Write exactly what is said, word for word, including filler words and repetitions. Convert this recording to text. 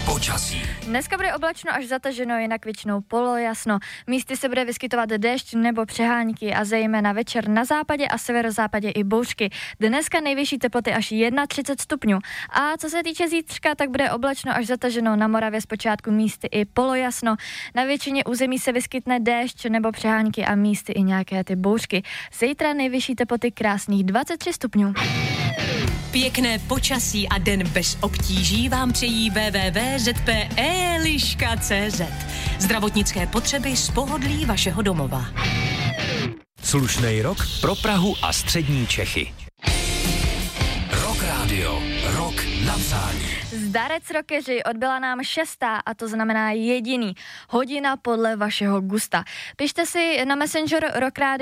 Počasí. Dneska bude oblačno až zataženo, jinak většinou polojasno. Místy se bude vyskytovat déšť nebo přehánky a zejména večer na západě a severozápadě i bouřky. Dneska nejvyšší teploty až třicet jedna stupňů. A co se týče zítřka, tak bude oblačno až zataženo, na Moravě zpočátku místy i polojasno. Na většině území se vyskytne déšť nebo přehánky a místy i nějaké ty bouřky. Zítra nejvyšší teploty krásných dvacet tři stupňů. Pěkné počasí a den bez obtíží vám přejí w w w tečka z p e liška tečka c z. Zdravotnické potřeby z pohodlí vašeho domova. Slušnej rok pro Prahu a střední Čechy. Rock Radio. Rok na přání. Zdarec rokeři, odbyla nám šestá a to znamená jediný hodina podle vašeho gusta. Pište si na Messenger Rock Radio